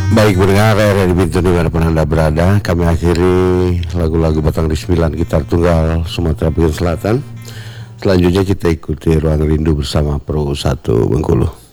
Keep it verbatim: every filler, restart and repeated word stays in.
Baik pendengar R R I Bintun dimanapun Anda berada, kami akhiri lagu-lagu Batang di sembilan gitar tunggal Sumatera Bagian Selatan. Selanjutnya kita ikuti Ruang Rindu bersama Pro satu Bengkulu.